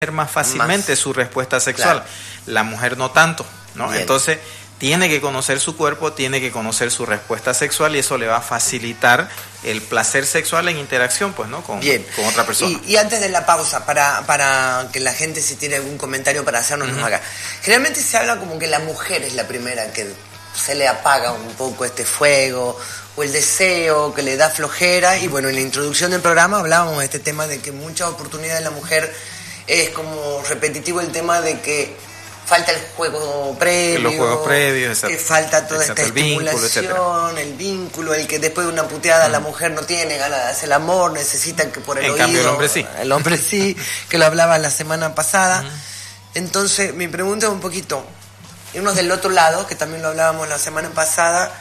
más fácilmente su respuesta sexual. Claro. La mujer no tanto, ¿no? Bien. Entonces tiene que conocer su cuerpo, tiene que conocer su respuesta sexual y eso le va a facilitar el placer sexual en interacción, pues, ¿no? Con otra persona. Y antes de la pausa, para que la gente, si tiene algún comentario para hacernos, nos haga. Generalmente se habla como que la mujer es la primera que se le apaga un poco este fuego o el deseo, que le da flojera. Y bueno, en la introducción del programa hablábamos de este tema de que muchas oportunidades de la mujer es como repetitivo el tema de que falta el juego previo, los juegos previos, que falta toda esta estimulación, el vínculo, el que después de una puteada la mujer no tiene ganas de hacer el amor, necesita que por el oído. En cambio el hombre sí. El hombre sí, que lo hablaba la semana pasada. Entonces mi pregunta es un poquito, irnos del otro lado, que también lo hablábamos la semana pasada,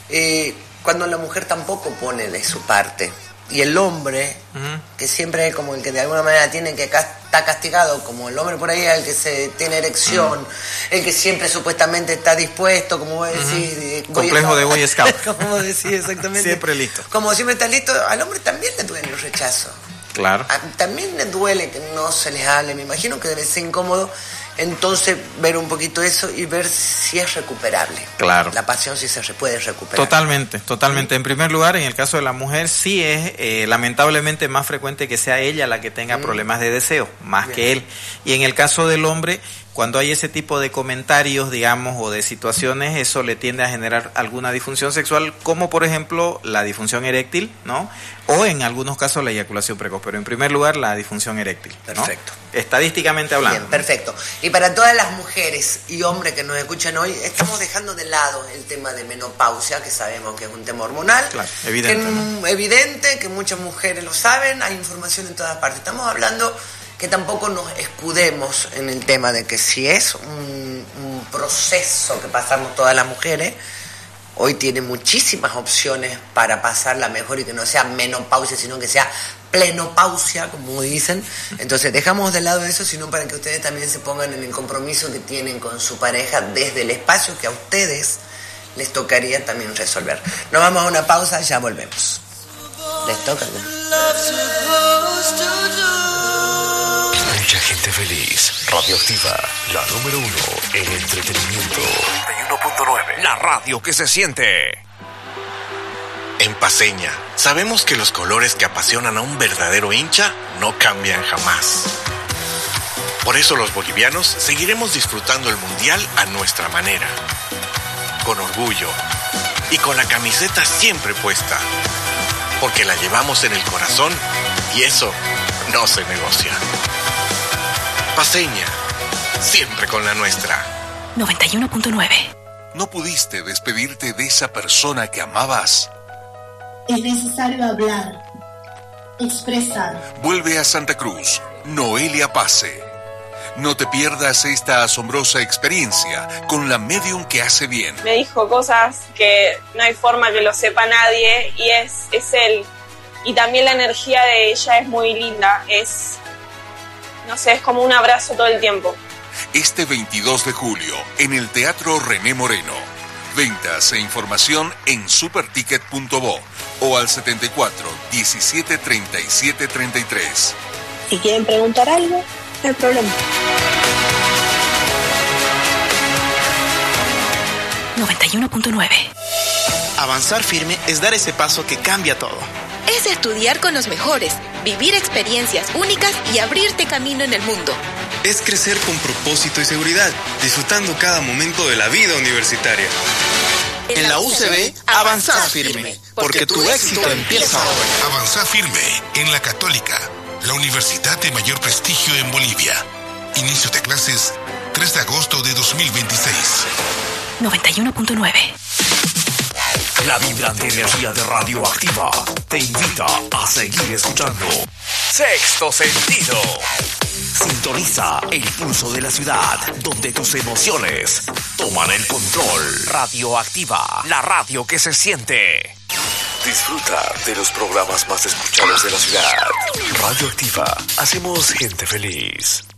cuando la mujer tampoco pone de su parte. Y el hombre, que siempre es como el que de alguna manera tiene que está castigado, como el hombre por ahí, el que se tiene erección, el que siempre supuestamente está dispuesto, como vos decís. Complejo de Boy Scout. Como decís, exactamente. Siempre listo. Como siempre está listo, al hombre también le duele el rechazo. Claro. También le duele que no se les hable, me imagino que debe ser incómodo. Entonces, ver un poquito eso y ver si es recuperable. Claro. La pasión sí se puede recuperar. Totalmente. En primer lugar, en el caso de la mujer, sí es lamentablemente más frecuente que sea ella la que tenga problemas de deseo, más que él. Y en el caso del hombre, cuando hay ese tipo de comentarios, digamos, o de situaciones, eso le tiende a generar alguna disfunción sexual, como por ejemplo la disfunción eréctil, ¿no? O en algunos casos la eyaculación precoz, pero en primer lugar la disfunción eréctil, ¿no? Perfecto. Estadísticamente hablando. Bien, perfecto. Y para todas las mujeres y hombres que nos escuchan hoy, estamos dejando de lado el tema de menopausia, que sabemos que es un tema hormonal. Claro, evidente. Evidente, que muchas mujeres lo saben, hay información en todas partes. Estamos hablando que tampoco nos escudemos en el tema de que si es un proceso que pasamos todas las mujeres, hoy tiene muchísimas opciones para pasarla mejor y que no sea menopausia, sino que sea plenopausia, como dicen. Entonces dejamos de lado eso, sino para que ustedes también se pongan en el compromiso que tienen con su pareja desde el espacio que a ustedes les tocaría también resolver. Nos vamos a una pausa, ya volvemos. Les toca, ¿no? Mucha gente feliz. Radioactiva, la número 1 en entretenimiento. 91.9, la radio que se siente. En Paceña, sabemos que los colores que apasionan a un verdadero hincha no cambian jamás. Por eso los bolivianos seguiremos disfrutando el Mundial a nuestra manera. Con orgullo y con la camiseta siempre puesta. Porque la llevamos en el corazón y eso no se negocia. Paceña, siempre con la nuestra. 91.9. ¿No pudiste despedirte de esa persona que amabas? Es necesario hablar, expresar. Vuelve a Santa Cruz, Noelia Pase. No te pierdas esta asombrosa experiencia con la medium que hace bien. Me dijo cosas que no hay forma que lo sepa nadie y es él. Y también la energía de ella es muy linda, no sé, es como un abrazo todo el tiempo. Este 22 de julio, en el Teatro René Moreno. Ventas e información en superticket.bo o al 74 17 37 33. Si quieren preguntar algo, no hay problema. 91.9. Avanzar firme es dar ese paso que cambia todo. Es estudiar con los mejores, vivir experiencias únicas y abrirte camino en el mundo. Es crecer con propósito y seguridad, disfrutando cada momento de la vida universitaria. En la UCB, avanzar firme, porque tu éxito empieza ahora. Avanzar firme en la Católica, la universidad de mayor prestigio en Bolivia. Inicio de clases 3 de agosto de 2026. 91.9. La vibrante energía de Radioactiva te invita a seguir escuchando Sexto Sentido. Sintoniza el pulso de la ciudad, donde tus emociones toman el control. Radioactiva, la radio que se siente. Disfruta de los programas más escuchados de la ciudad. Radioactiva, hacemos gente feliz.